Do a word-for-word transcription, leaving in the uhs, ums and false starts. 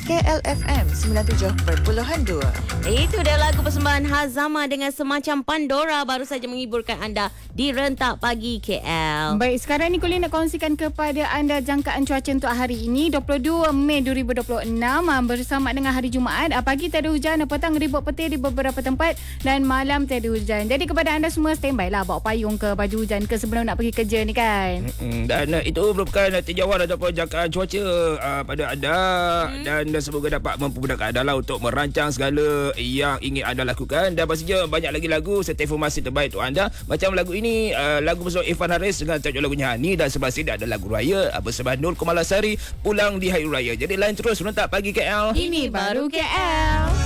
K L F M sembilan puluh tujuh perpuluhan dua. Itu dia lagu persembahan Hazama dengan Semacam Pandora baru saja menghiburkan anda di Rentak Pagi K L. Baik, sekarang ni Kulin nak kongsikan kepada anda jangkaan cuaca untuk hari ini dua puluh dua Mei dua ribu dua puluh enam bersama dengan hari Jumaat. Pagi tiada hujan, petang ribut petir di beberapa tempat dan malam tiada hujan. Jadi kepada anda semua standby lah bawa payung ke baju hujan ke sebelum nak pergi kerja ni kan. Hmm, dan uh, itu merupakan tinjauan ataupun jangkaan cuaca uh, pada anda hmm. dan uh, semoga dapat mempermudahkan anda lah untuk merancang segala yang ingin anda lakukan. Dan pastinya banyak lagi lagu serta informasi terbaik untuk anda. Macam lagu ini, uh, lagu bersama Irfan Haris dengan tajuk lagunya Hani, dan sebelah sini ada lagu Raya uh, bersama Nur Kumalasari, Pulang di Hari Raya. Jadi lain terus Rentak Pagi K L. Ini baru K L.